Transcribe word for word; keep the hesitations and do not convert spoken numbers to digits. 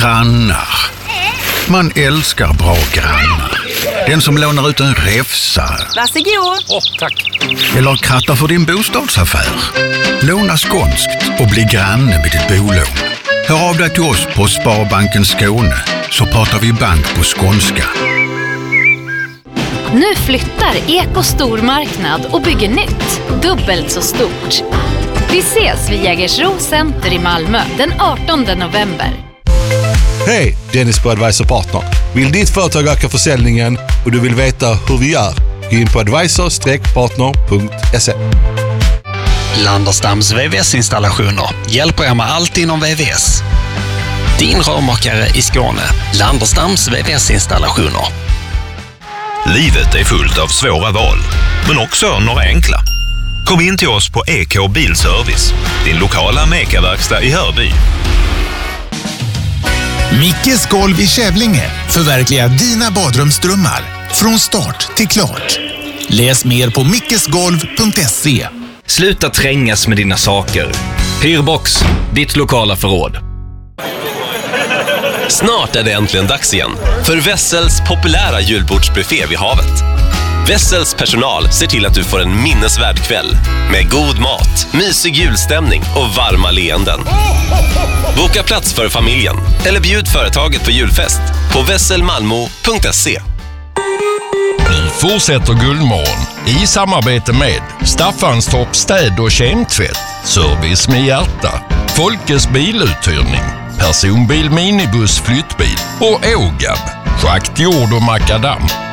Grannar. Man älskar bra grannar. Den som lånar ut en räfsa. Varsågod. Åh, oh, tack. Eller krattar för din bostadsaffär. Låna skånskt och bli granne med ditt bolån. Hör av dig till oss på Sparbanken Skåne så pratar vi bank på skånska. Nu flyttar Eko stormarknad och bygger nytt, dubbelt så stort. Vi ses vid Jägersro Center i Malmö den artonde november. Hej, Dennis på Advisor Partner. Vill ditt företag öka försäljningen och du vill veta hur vi gör? Gå in på advisor partner punkt se. Landerstams V V S-installationer hjälper er med allt inom V V S. Din rörmakare i Skåne. Landerstams V V S-installationer. Livet är fullt av svåra val, men också några enkla. Kom in till oss på E K Bilservice, din lokala Meka-verkstad i Hörby. Mickes golv i Kävlinge förverkligar dina badrumsdrömmar från start till klart. Läs mer på mickesgolv punkt se. Sluta trängas med dina saker. Hyrbox, ditt lokala förråd. Snart är det äntligen dags igen för Wessels populära julbordsbuffé vid havet. Wessels personal ser till att du får en minnesvärd kväll med god mat, mysig julstämning och varma leenden. Boka plats för familjen eller bjud företaget på julfest på vesselmalmo punkt se. Nu fortsätter Guldmorgon i samarbete med Staffanstorp städ- och kemtvätt, Service med hjärta, Folkes biluthyrning, Personbil, minibuss, flyttbil och Ågab, schakt, jord och makadam.